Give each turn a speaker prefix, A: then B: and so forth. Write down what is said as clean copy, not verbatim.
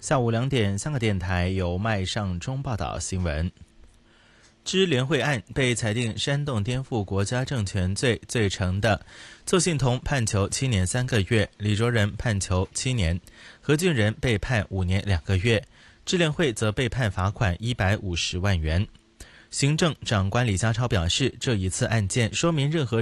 A: 下午2点，香港电台由麦尚中报道新闻。知联会案被裁定煽动颠覆国家政权罪罪成的邹幸彤判囚7年3个月，李卓人判囚7年，何俊仁被判5年2个月，知联会则被判罚款150万元。行政长官李家超表示，这一次案件说明任何